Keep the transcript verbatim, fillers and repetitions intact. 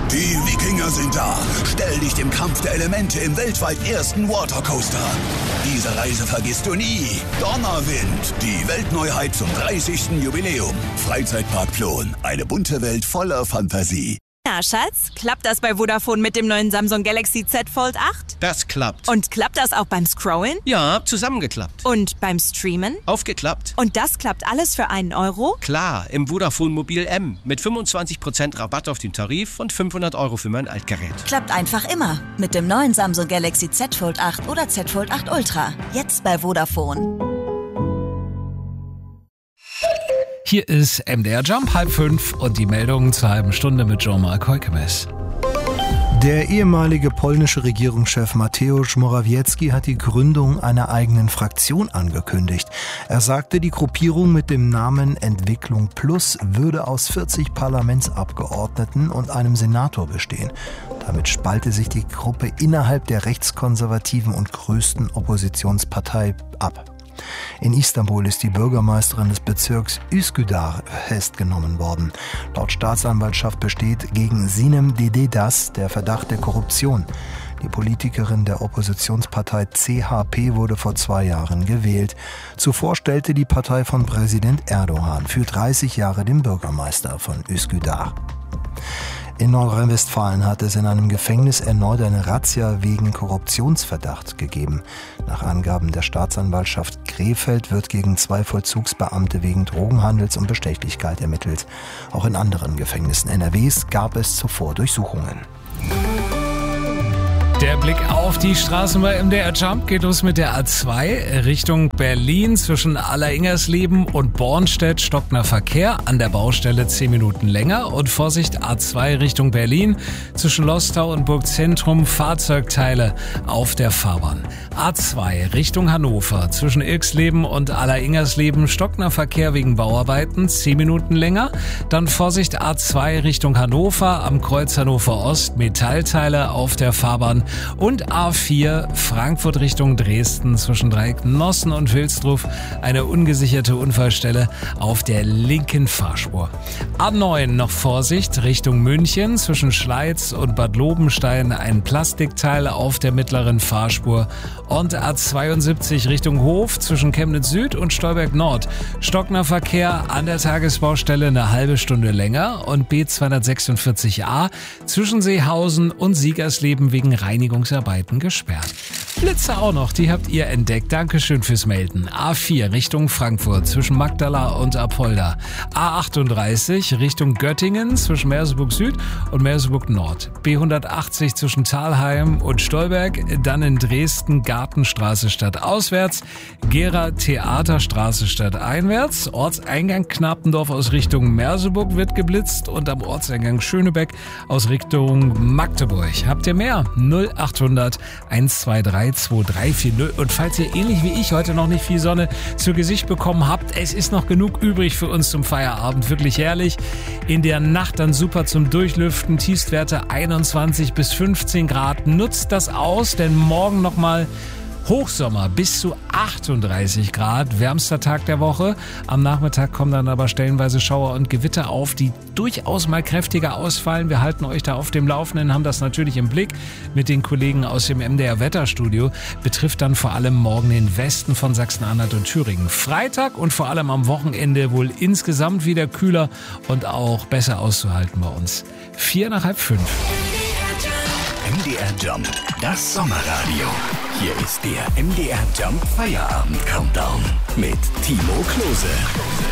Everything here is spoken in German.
Die Wikinger sind da. Stell dich dem Kampf der Elemente im weltweit ersten Watercoaster. Diese Reise vergisst du nie. Donnerwind, die Weltneuheit zum dreißigsten Jubiläum. Freizeitpark Plon, eine bunte Welt voller Fantasie. Na, Schatz, klappt das bei Vodafone mit dem neuen Samsung Galaxy Z Fold acht? Das klappt. Und klappt das auch beim Scrollen? Ja, zusammengeklappt. Und beim Streamen? Aufgeklappt. Und das klappt alles für einen Euro? Klar, im Vodafone Mobil M mit fünfundzwanzig Prozent Rabatt auf den Tarif und fünfhundert Euro für mein Altgerät. Klappt einfach immer mit dem neuen Samsung Galaxy Z Fold acht oder Z Fold acht Ultra. Jetzt bei Vodafone. Hier ist M D R Jump, halb fünf und die Meldungen zur halben Stunde mit Jean-Marc Heukemes. Der ehemalige polnische Regierungschef Mateusz Morawiecki hat die Gründung einer eigenen Fraktion angekündigt. Er sagte, die Gruppierung mit dem Namen Entwicklung Plus würde aus vierzig Parlamentsabgeordneten und einem Senator bestehen. Damit spalte sich die Gruppe innerhalb der rechtskonservativen und größten Oppositionspartei ab. In Istanbul ist die Bürgermeisterin des Bezirks Üsküdar festgenommen worden. Laut Staatsanwaltschaft besteht gegen Sinem Dededas der Verdacht der Korruption. Die Politikerin der Oppositionspartei C H P wurde vor zwei Jahren gewählt. Zuvor stellte die Partei von Präsident Erdogan für dreißig Jahre den Bürgermeister von Üsküdar. In Nordrhein-Westfalen hat es in einem Gefängnis erneut eine Razzia wegen Korruptionsverdacht gegeben. Nach Angaben der Staatsanwaltschaft Krefeld wird gegen zwei Vollzugsbeamte wegen Drogenhandels und Bestechlichkeit ermittelt. Auch in anderen Gefängnissen N R Ws gab es zuvor Durchsuchungen. Der Blick auf die Straßen bei M D R Jump geht los mit der A zwei Richtung Berlin zwischen Alleringersleben und Bornstedt stockender Verkehr, an der Baustelle zehn Minuten länger und Vorsicht A zwei Richtung Berlin zwischen Lostau und Burgzentrum Fahrzeugteile auf der Fahrbahn. A zwei Richtung Hannover zwischen Irksleben und Alleringersleben stockender Verkehr wegen Bauarbeiten zehn Minuten länger, dann Vorsicht A zwei Richtung Hannover am Kreuz Hannover Ost Metallteile auf der Fahrbahn. Und A vier Frankfurt Richtung Dresden zwischen Dreiecknossen und Wilsdruf eine ungesicherte Unfallstelle auf der linken Fahrspur. A neun noch Vorsicht Richtung München zwischen Schleiz und Bad Lobenstein ein Plastikteil auf der mittleren Fahrspur. Und A zweiundsiebzig Richtung Hof zwischen Chemnitz Süd und Stolberg Nord stockender Verkehr an der Tagesbaustelle eine halbe Stunde länger und B zweihundertsechsundvierzig A zwischen Seehausen und Siegersleben wegen Reinigungsarbeiten gesperrt. Blitze auch noch, die habt ihr entdeckt. Dankeschön fürs Melden. A vier Richtung Frankfurt zwischen Magdala und Apolda. A achtunddreißig Richtung Göttingen zwischen Merseburg Süd und Merseburg Nord. B hundertachtzig zwischen Thalheim und Stolberg, dann in Dresden Gartenstraße statt auswärts, Gera Theaterstraße statt einwärts, Ortseingang Knapendorf aus Richtung Merseburg wird geblitzt und am Ortseingang Schönebeck aus Richtung Magdeburg. Habt ihr mehr? null achthundert eins zwei drei zwei drei vier null. Und falls ihr ähnlich wie ich heute noch nicht viel Sonne zu Gesicht bekommen habt, es ist noch genug übrig für uns zum Feierabend. Wirklich herrlich. In der Nacht dann super zum Durchlüften. Tiefstwerte einundzwanzig bis fünfzehn Grad. Nutzt das aus, denn morgen nochmal Hochsommer bis zu achtunddreißig Grad, wärmster Tag der Woche. Am Nachmittag kommen dann aber stellenweise Schauer und Gewitter auf, die durchaus mal kräftiger ausfallen. Wir halten euch da auf dem Laufenden, haben das natürlich im Blick mit den Kollegen aus dem M D R Wetterstudio. Betrifft dann vor allem morgen den Westen von Sachsen-Anhalt und Thüringen. Freitag und vor allem am Wochenende wohl insgesamt wieder kühler und auch besser auszuhalten bei uns. Vier nach halb fünf. M D R Jump, das Sommerradio. Hier ist der M D R Jump Feierabend Countdown mit Timo Klose.